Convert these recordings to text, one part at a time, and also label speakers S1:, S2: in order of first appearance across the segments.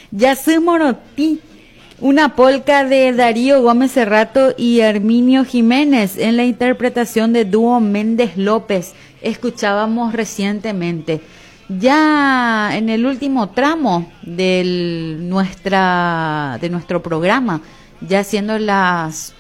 S1: Yasú Morotí, una polca de Darío Gómez Cerrato y Herminio Jiménez en la interpretación de dúo Méndez López. Escuchábamos recientemente. Ya en el último tramo de nuestro programa, ya siendo las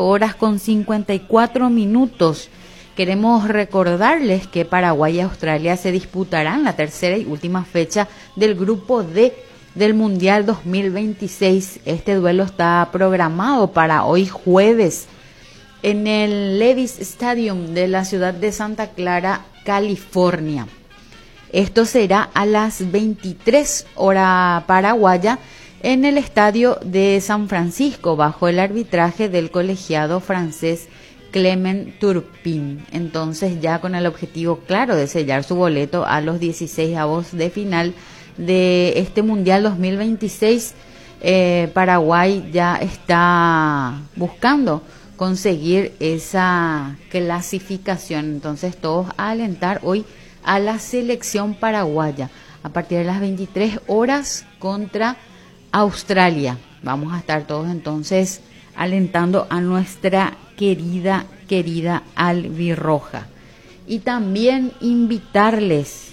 S1: 8:54, queremos recordarles que Paraguay y Australia se disputarán la tercera y última fecha del grupo D del Mundial 2026. Este duelo está programado para hoy jueves en el Levi's Stadium de la ciudad de Santa Clara, California. Esto será a las 23 horas paraguaya en el estadio de San Francisco bajo el arbitraje del colegiado francés Clement Turpin. Entonces, ya con el objetivo claro de sellar su boleto a los 16avos de final de este Mundial 2026, Paraguay ya está buscando conseguir esa clasificación. Entonces, todos a alentar hoy a la selección paraguaya a partir de las 23 horas contra Australia. Vamos a estar todos entonces alentando a nuestra querida albirroja. Y también invitarles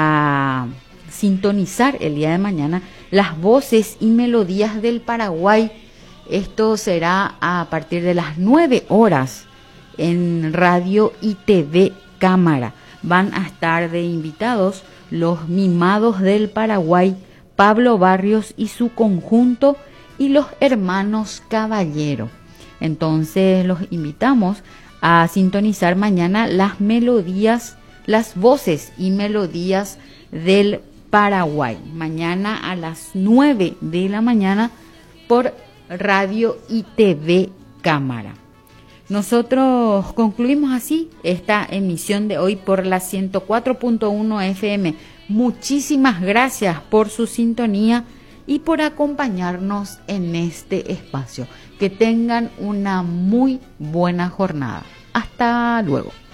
S1: a sintonizar el día de mañana las voces y melodías del Paraguay. Esto será a partir de las 9 horas en Radio y TV Cámara. Van a estar de invitados los mimados del Paraguay, Pablo Barrios y su conjunto, y los hermanos Caballero. Entonces los invitamos a sintonizar mañana las melodías, las voces y melodías del Paraguay. Mañana a las 9 de la mañana por Radio y TV Cámara. Nosotros concluimos así esta emisión de hoy por la 104.1 FM. Muchísimas gracias por su sintonía y por acompañarnos en este espacio. Que tengan una muy buena jornada. Hasta luego.